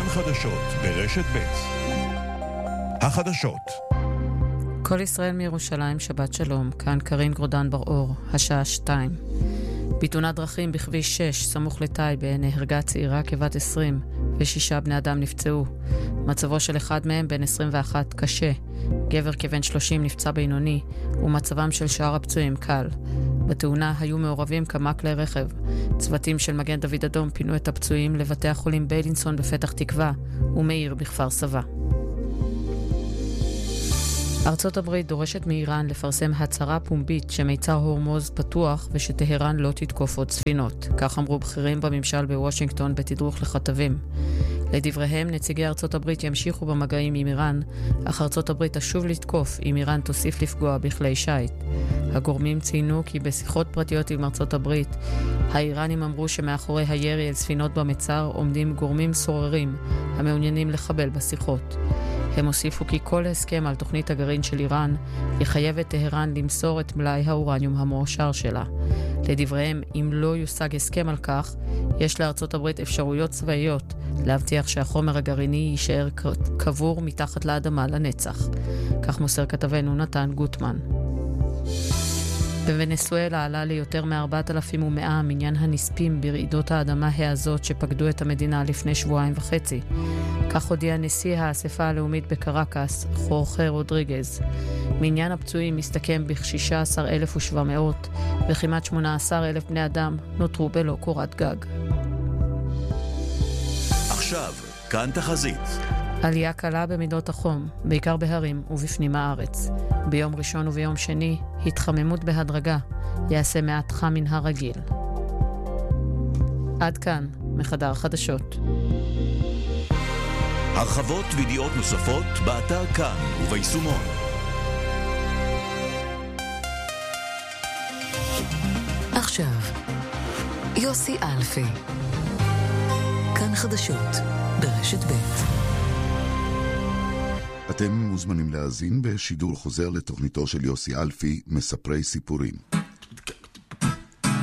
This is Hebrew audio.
חדשות ברשת ב'. החדשות. כל ישראל מירושלים, שבת שלום. כאן קרין גרודן בר-אור, השעה 2. בתאונת דרכים בכביש 6, סמוך לטייבה, נהרגה צעירה כבת 20 ו6 בני אדם נפצעו. מצבו של אחד מהם, בן 21, קשה. גבר כבן 30 נפצע בינוני, ומצבם של שאר הפצועים קל. בתאונה היו מעורבים כמה כלי רכב. צוותים של מגן דוד אדום פינו את הפצועים לבתי החולים ביילינסון בפתח תקווה ומאיר בכפר סבא. ארצות הברית דורשת מאיראן לפרסם הצהרה פומבית שמיצר הורמוז פתוח ושטהרן לא תתקוף עוד ספינות. כך אמרו בכירים בממשל בוושינגטון בתדרוך לכתבים. לדבריהם, נציגי ארצות הברית ימשיכו במגעים עם איראן, אך ארצות הברית תשוב לתקוף אם איראן תוסיף לפגוע בכלי שייט. הגורמים ציינו כי בשיחות פרטיות עם ארצות הברית, האיראנים אמרו שמאחורי הירי אל ספינות במצר עומדים גורמים סוררים המעוניינים לחבל בשיחות. הם הוסיפו כי כל הסכם על תוכנית הגרעין של איראן יחייב את טהרן למסור את מלאי האורניום המועשר שלה. לדבריהם, אם לא יושג הסכם על כך, יש לארצות הברית אפשרויות צבאיות להבטיח שהחומר הגרעיני יישאר קבור מתחת לאדמה לנצח. כך מוסר כתבנו נתן גוטמן. בוונצואלה עלה ליותר מ-4,100 מניין הנספים ברעידות האדמה העזות שפקדו את המדינה לפני 2.5 שבועות. כך הודיע נשיא האספה הלאומית בקרקס, חורחה רודריגז. מניין הפצועים מסתכם ב-16,700 וכמעט 18,000 בני אדם נותרו בלא קורת גג. עכשיו, כאן תחזית. עלייה קלה במידות החום, בעיקר בהרים ובפנים הארץ. ביום ראשון וביום שני, התחממות בהדרגה, יעשה מעט חם מן הרגיל. עד כאן, מחדר חדשות. הרחבות וידיעות נוספות באתר כאן וביישומון. עכשיו, יוסי אלפי. כאן חדשות ברשת ב'. אתם מוזמנים להאזין בשידור חוזר לתוכניתו של יוסי אלפי, מספרי סיפורים.